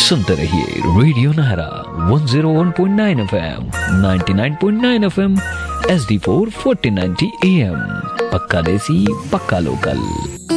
सुनते रहिए radio Nahra 101.9 FM, 99.9 FM, SD4 1490 AM। पक्का देसी पक्का लोकल।